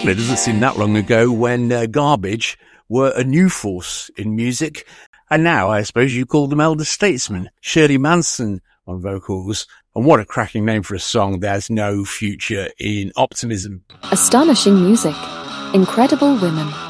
It doesn't seem that long ago when Garbage were a new force in music, and now I suppose you call them elder statesmen. Shirley Manson on vocals, and what a cracking name for a song. There's no future in optimism. Astonishing music, incredible women.